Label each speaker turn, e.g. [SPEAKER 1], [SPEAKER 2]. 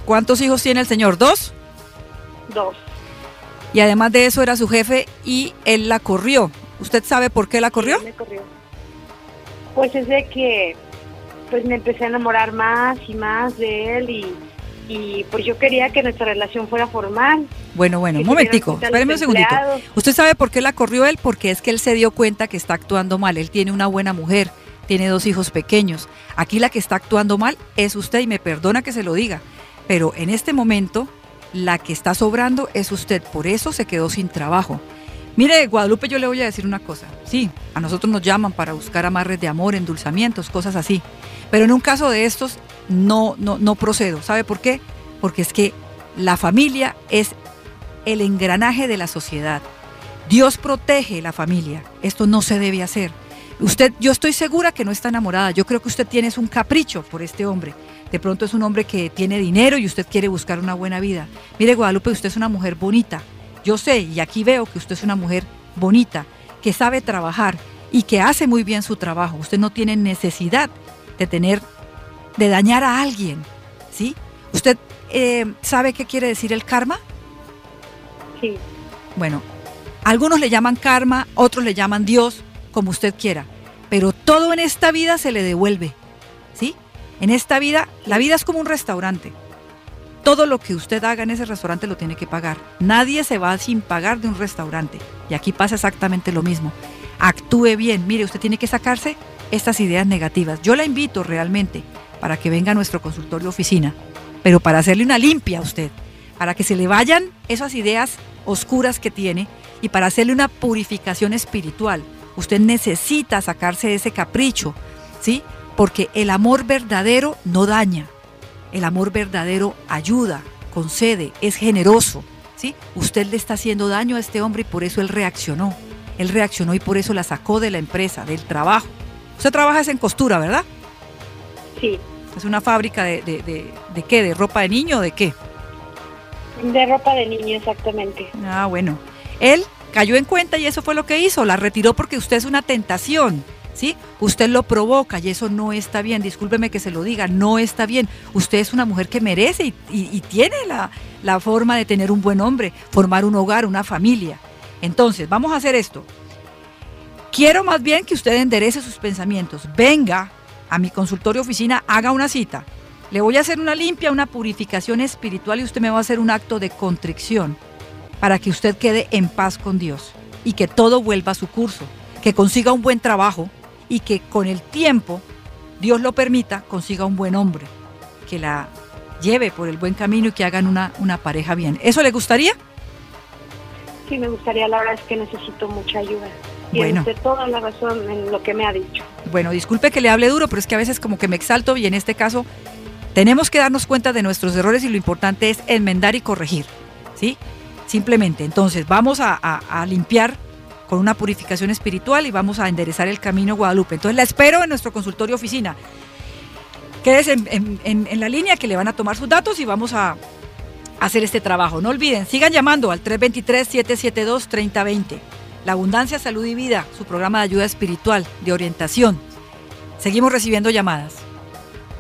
[SPEAKER 1] ¿Cuántos hijos tiene el señor? ¿2?
[SPEAKER 2] 2.
[SPEAKER 1] Y además de eso era su jefe y él la corrió. ¿Usted sabe por qué la corrió?
[SPEAKER 2] Sí, me corrió. Pues es de que pues me empecé a enamorar más y más de él y pues yo quería que nuestra relación fuera formal.
[SPEAKER 1] Bueno, un momentico, espéreme un segundito. ¿Usted sabe por qué la corrió él? Porque es que él se dio cuenta que está actuando mal. Él tiene una buena mujer, tiene 2 hijos pequeños. Aquí la que está actuando mal es usted y me perdona que se lo diga, pero en este momento la que está sobrando es usted, por eso se quedó sin trabajo. Mire, Guadalupe, yo le voy a decir una cosa. Sí, a nosotros nos llaman para buscar amarres de amor, endulzamientos, cosas así. Pero en un caso de estos no procedo. ¿Sabe por qué? Porque es que la familia es el engranaje de la sociedad. Dios protege la familia. Esto no se debe hacer. Usted, yo estoy segura que no está enamorada. Yo creo que usted tiene un capricho por este hombre. De pronto es un hombre que tiene dinero y usted quiere buscar una buena vida. Mire, Guadalupe, usted es una mujer bonita. Yo sé, y aquí veo que usted es una mujer bonita, que sabe trabajar y que hace muy bien su trabajo. Usted no tiene necesidad de dañar a alguien, ¿sí? ¿Usted sabe qué quiere decir el karma?
[SPEAKER 2] Sí.
[SPEAKER 1] Bueno, algunos le llaman karma, otros le llaman Dios, como usted quiera, pero todo en esta vida se le devuelve, ¿sí? En esta vida, la vida es como un restaurante. Todo lo que usted haga en ese restaurante lo tiene que pagar. Nadie se va sin pagar de un restaurante. Y aquí pasa exactamente lo mismo. Actúe bien. Mire, usted tiene que sacarse estas ideas negativas. Yo la invito realmente para que venga a nuestro consultorio oficina, pero para hacerle una limpia a usted, para que se le vayan esas ideas oscuras que tiene y para hacerle una purificación espiritual. Usted necesita sacarse ese capricho, ¿sí? Porque el amor verdadero no daña. El amor verdadero ayuda, concede, es generoso, ¿sí? Usted le está haciendo daño a este hombre y por eso él reaccionó. Él reaccionó y por eso la sacó de la empresa, del trabajo. Usted trabaja en costura, ¿verdad?
[SPEAKER 2] Sí.
[SPEAKER 1] ¿Es una fábrica de qué? ¿De ropa de niño o de qué?
[SPEAKER 2] De ropa de niño, exactamente.
[SPEAKER 1] Ah, bueno. Él cayó en cuenta y eso fue lo que hizo. La retiró porque usted es una tentación, ¿sí? Usted lo provoca y eso no está bien. Discúlpeme que se lo diga, no está bien. Usted es una mujer que merece y tiene la forma de tener un buen hombre, formar un hogar, una familia. Entonces, vamos a hacer esto. Quiero más bien que usted enderece sus pensamientos. Venga a mi consultorio oficina, haga una cita. Le voy a hacer una limpia, una purificación espiritual y usted me va a hacer un acto de contrición para que usted quede en paz con Dios y que todo vuelva a su curso, que consiga un buen trabajo y que con el tiempo, Dios lo permita, consiga un buen hombre, que la lleve por el buen camino y que hagan una pareja bien. ¿Eso le gustaría?
[SPEAKER 2] Sí, me gustaría, la verdad es que necesito mucha ayuda.
[SPEAKER 1] Bueno.
[SPEAKER 2] Tiene toda la razón en lo que me ha dicho.
[SPEAKER 1] Bueno, disculpe que le hable duro, pero es que a veces como que me exalto y en este caso tenemos que darnos cuenta de nuestros errores y lo importante es enmendar y corregir, ¿sí? Simplemente, entonces vamos a limpiar con una purificación espiritual y vamos a enderezar el camino Guadalupe. Entonces la espero en nuestro consultorio oficina. Quédese en la línea que le van a tomar sus datos y vamos a hacer este trabajo. No olviden, sigan llamando al 323-772-3020. La Abundancia, Salud y Vida, su programa de ayuda espiritual, de orientación. Seguimos recibiendo llamadas.